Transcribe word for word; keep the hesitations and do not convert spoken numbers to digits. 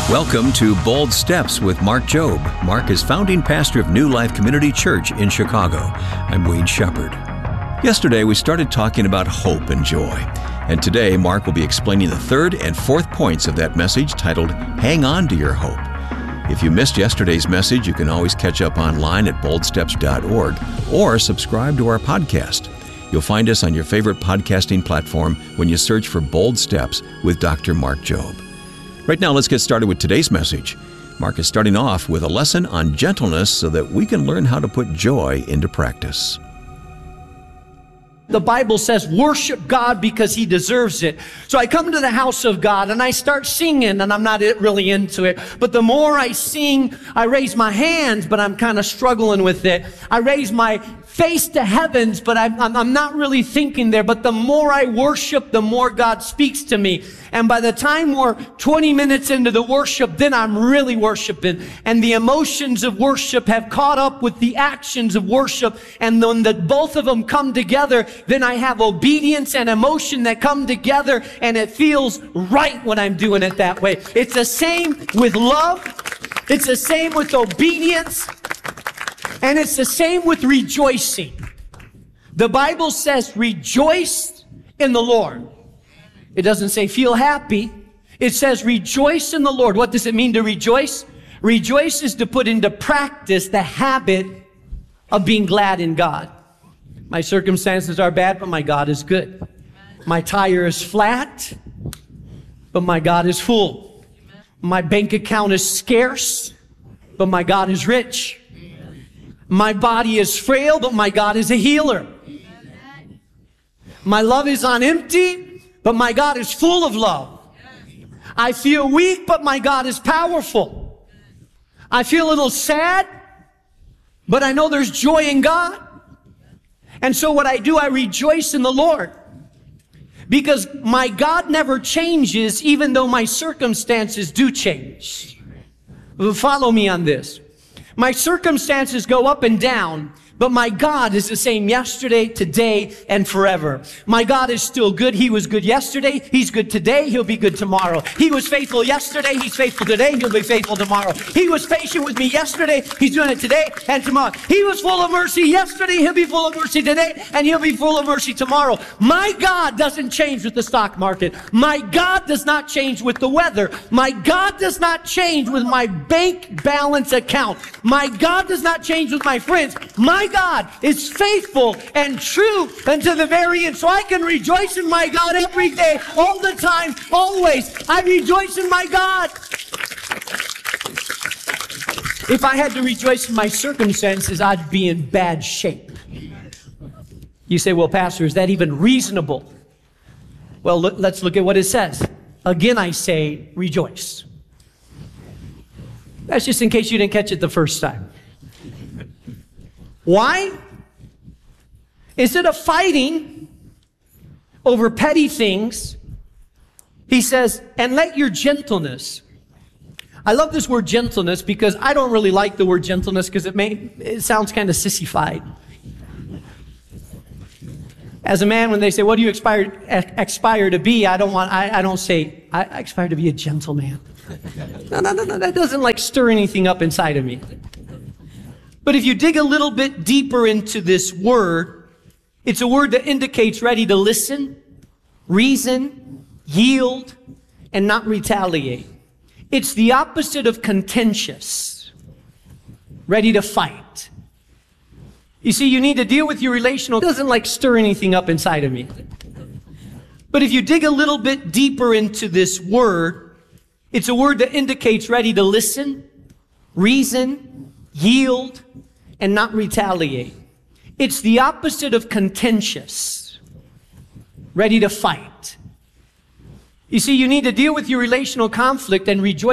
Welcome to Bold Steps with Mark Jobe. Mark is founding pastor of New Life Community Church in Chicago. I'm Wade Shepard. Yesterday, we started talking about hope and joy. And today, Mark will be explaining the third and fourth points of that message titled, Hang On to Your Hope. If you missed yesterday's message, you can always catch up online at bold steps dot org or subscribe to our podcast. You'll find us on your favorite podcasting platform when you search for Bold Steps with Doctor Mark Jobe. Right now, let's get started with today's message. Mark is starting off with a lesson on gentleness so that we can learn how to put joy into practice. The Bible says, worship God because He deserves it. So I come to the house of God and I start singing, and I'm not really into it. But the more I sing, I raise my hands, but I'm kind of struggling with it. I raise my face to heavens, but I'm, I'm, I'm not really thinking there. But the more I worship, the more God speaks to me. And by the time we're twenty minutes into the worship, then I'm really worshiping. And the emotions of worship have caught up with the actions of worship. And when the, both of them come together, then I have obedience and emotion that come together, and it feels right when I'm doing it that way. It's the same with love. It's the same with obedience. And it's the same with rejoicing. The Bible says, rejoice in the Lord. It doesn't say feel happy. It says rejoice in the Lord. What does it mean to rejoice? Rejoice is to put into practice the habit of being glad in God. My circumstances are bad, but my God is good. My tire is flat, but my God is full. My bank account is scarce, but my God is rich. My body is frail, but my God is a healer. My love is on empty, but my God is full of love. I feel weak, but my God is powerful. I feel a little sad, but I know there's joy in God. And so what I do, I rejoice in the Lord. Because my God never changes, even though my circumstances do change. Follow me on this. My circumstances go up and down, but my God is the same yesterday, today, and forever. My God is still good. He was good yesterday. He's good today. He'll be good tomorrow. He was faithful yesterday. He's faithful today. He'll be faithful tomorrow. He was patient with me yesterday. He's doing it today and tomorrow. He was full of mercy yesterday. He'll be full of mercy today, and he'll be full of mercy tomorrow. My God doesn't change with the stock market. My God does not change with the weather. My God does not change with my bank balance account. My God does not change with my friends. My God is faithful and true unto the very end. So I can rejoice in my God every day, all the time, always. I rejoice in my God. If I had to rejoice in my circumstances, I'd be in bad shape. You say, well, Pastor, is that even reasonable? Well, look, let's look at what it says. Again, I say, rejoice. That's just in case you didn't catch it the first time. Why? Instead of fighting over petty things, he says, and let your gentleness. I love this word gentleness because I don't really like the word gentleness because it may it sounds kind of sissified. As a man, when they say, what do you aspire, aspire to be? I don't want, I, I don't say, I aspire to be a gentleman. No, no, no, no, that doesn't like stir anything up inside of me. But if you dig a little bit deeper into this word, it's a word that indicates ready to listen, reason, yield, and not retaliate. It's the opposite of contentious, ready to fight. You see, you need to deal with your relational. It doesn't like stir anything up inside of me. But if you dig a little bit deeper into this word, it's a word that indicates ready to listen, reason, yield, and not retaliate. It's the opposite of contentious, ready to fight. You see, you need to deal with your relational conflict and rejoice.